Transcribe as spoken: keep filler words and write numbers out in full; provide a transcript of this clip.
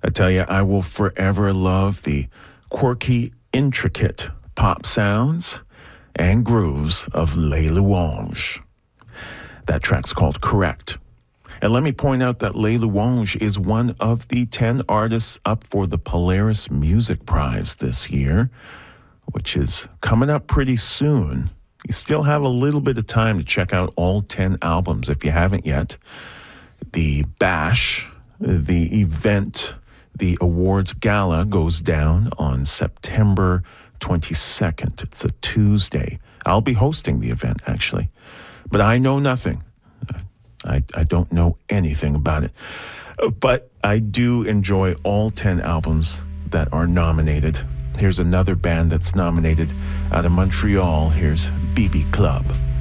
I tell you, I will forever love the quirky, intricate pop sounds and grooves of Les Louanges. That track's called Correct. And let me point out that Les Louanges is one of the ten artists up for the Polaris Music Prize this year, which is coming up pretty soon. You still have a little bit of time to check out all ten albums if you haven't yet. The bash, the event, the awards gala goes down on September twenty-second. It's a Tuesday. I'll be hosting the event, actually. But I know nothing. I, I don't know anything about it. But I do enjoy all ten albums that are nominated. Here's another band that's nominated out of Montreal. Here's B B Club.